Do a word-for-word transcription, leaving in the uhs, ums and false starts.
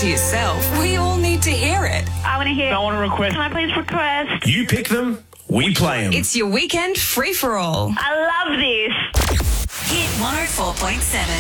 to yourself. We all need to hear it. I want to hear. I want to request. Can I please request? You pick them, we play them. It's your weekend free-for-all. I love this. Hit one oh four point seven.